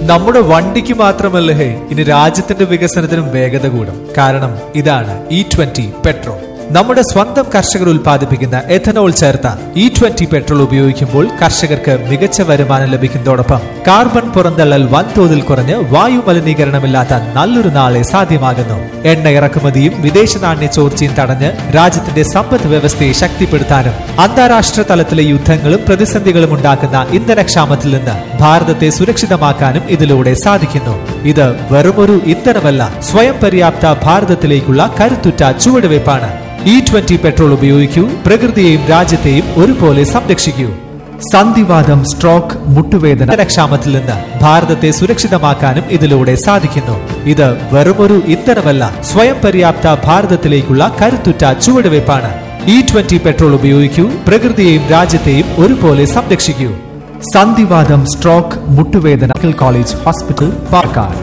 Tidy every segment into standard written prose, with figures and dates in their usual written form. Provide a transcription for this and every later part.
നമ്മുടെ വണ്ടിക്ക് മാത്രമല്ല ഇനി രാജ്യത്തിന്റെ വികസനത്തിനും വേഗത കൂടും. കാരണം ഇതാണ് E20 പെട്രോൾ. നമ്മുടെ സ്വന്തം കർഷകർ ഉൽപ്പാദിപ്പിക്കുന്ന എഥനോൾ ചേർത്ത E20 പെട്രോൾ ഉപയോഗിക്കുമ്പോൾ കർഷകർക്ക് മികച്ച വരുമാനം ലഭിക്കുന്നതോടൊപ്പം കാർബൺ പുറന്തള്ളൽ വൻതോതിൽ കുറഞ്ഞ് വായു മലിനീകരണമില്ലാത്ത നല്ലൊരു നാളെ സാധ്യമാകുന്നു. എണ്ണ ഇറക്കുമതിയും വിദേശ നാണ്യ ചോർച്ചയും തടഞ്ഞ് രാജ്യത്തിന്റെ സമ്പദ് വ്യവസ്ഥയെ ശക്തിപ്പെടുത്താനും അന്താരാഷ്ട്ര തലത്തിലെ യുദ്ധങ്ങളും പ്രതിസന്ധികളും ഉണ്ടാക്കുന്ന ഇന്ധനക്ഷാമത്തിൽ നിന്ന് ഭാരതത്തെ സുരക്ഷിതമാക്കാനും ഇതിലൂടെ സാധിക്കുന്നു. ഇത് വെറുമൊരു ഇന്ധനമല്ല, സ്വയം പര്യാപ്ത ഭാരതത്തിലേക്കുള്ള കരുത്തുറ്റ ചുവടുവയ്പ്പാണ്. E20 പെട്രോൾ ഉപയോഗിക്കൂ, പ്രകൃതിയെയും രാജ്യത്തെയും ഒരുപോലെ സംരക്ഷിക്കൂ. സന്ധിവാതം, സ്ട്രോക്ക്, മുട്ടുവേദന, ക്ഷാമത്തിൽ നിന്ന് ഭാരതത്തെ സുരക്ഷിതമാക്കാനും ഇതിലൂടെ സാധിക്കുന്നു. ഇത് വെറുമൊരു ഇന്ധനമല്ല, സ്വയം പര്യാപ്ത ഭാരതത്തിലേക്കുള്ള കരുത്തുറ്റ ചുവടുവയ്പ്പാണ്. E20 പെട്രോൾ ഉപയോഗിക്കൂ, പ്രകൃതിയെയും രാജ്യത്തെയും ഒരുപോലെ സംരക്ഷിക്കൂ. സന്ധിവാതം, സ്ട്രോക്ക്, മുട്ടുവേദന. College hospital, Palakkad.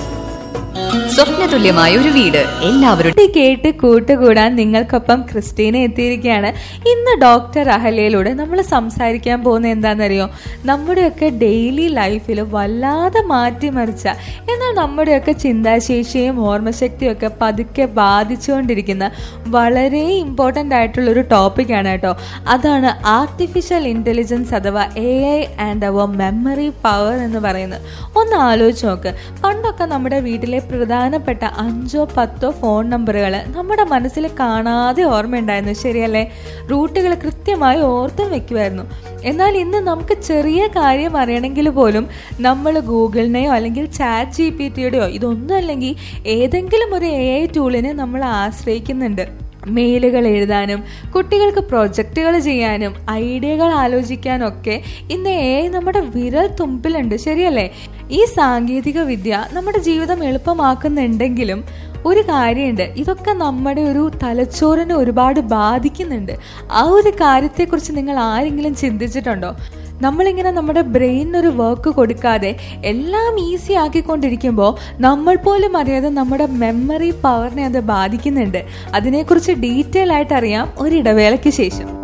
സ്വപ്നതുല്യമായ ഒരു വീട് എല്ലാവരും കേട്ട് കൂട്ടുകൂടാൻ നിങ്ങൾക്കൊപ്പം ക്രിസ്റ്റീന എത്തിയിരിക്കുകയാണ്. ഇന്ന് ഡോക്ടർ അഹല്യയിലൂടെ നമ്മൾ സംസാരിക്കാൻ പോകുന്ന എന്താണെന്നറിയോ, നമ്മുടെയൊക്കെ ഡെയിലി ലൈഫിൽ വല്ലാതെ മാറ്റിമറിച്ച, എന്നാൽ നമ്മുടെയൊക്കെ ചിന്താശേഷിയും ഓർമ്മശക്തിയും ഒക്കെ പതുക്കെ ബാധിച്ചുകൊണ്ടിരിക്കുന്ന വളരെ ഇമ്പോർട്ടൻ്റ് ആയിട്ടുള്ളൊരു ടോപ്പിക്കാണ് കേട്ടോ. അതാണ് ആർട്ടിഫിഷ്യൽ ഇൻ്റലിജൻസ് അഥവാ AI and our memory power എന്ന് പറയുന്നത്. ഒന്ന് ആലോചിച്ച് നോക്ക്. പണ്ടൊക്കെ നമ്മുടെ വീട്ടിലെ പ്രധാനപ്പെട്ട 5-10 ഫോൺ നമ്പറുകൾ നമ്മുടെ മനസ്സിൽ കാണാതെ ഓർമ്മയുണ്ടായിരുന്നു, ശരിയല്ലേ? റൂട്ടുകൾ കൃത്യമായി ഓർത്തും വെക്കുമായിരുന്നു. എന്നാൽ ഇന്ന് നമുക്ക് ചെറിയ കാര്യം അറിയണമെങ്കിൽ പോലും നമ്മൾ ഗൂഗിളിനെയോ അല്ലെങ്കിൽ ChatGPTയുടെയോ ഇതൊന്നും അല്ലെങ്കിൽ ഏതെങ്കിലും ഒരു AI ടൂളിനെ നമ്മൾ ആശ്രയിക്കുന്നുണ്ട്. മെയിലുകൾ എഴുതാനും കുട്ടികൾക്ക് പ്രൊജക്റ്റുകൾ ചെയ്യാനും ഐഡിയകൾ ആലോചിക്കാനൊക്കെ ഇന്ന് AI നമ്മുടെ വിരൽ തുമ്പിലുണ്ട്, ശരിയല്ലേ? ഈ സാങ്കേതിക വിദ്യ നമ്മുടെ ജീവിതം എളുപ്പമാക്കുന്നുണ്ടെങ്കിലും ഒരു കാര്യമുണ്ട്, ഇതൊക്കെ നമ്മുടെ ഒരു തലച്ചോറിനെ ഒരുപാട് ബാധിക്കുന്നുണ്ട്. ആ ഒരു കാര്യത്തെക്കുറിച്ച് നിങ്ങൾ ആരെങ്കിലും ചിന്തിച്ചിട്ടുണ്ടോ? നമ്മളിങ്ങനെ നമ്മുടെ ബ്രെയിനൊരു വർക്ക് കൊടുക്കാതെ എല്ലാം ഈസി ആക്കിക്കൊണ്ടിരിക്കുമ്പോൾ നമ്മൾ പോലും അറിയാതെ നമ്മുടെ മെമ്മറി പവറിനെ അത് ബാധിക്കുന്നുണ്ട്. അതിനെക്കുറിച്ച് ഡീറ്റെയിൽ ആയിട്ട് അറിയാം ഒരിടവേളയ്ക്ക് ശേഷം.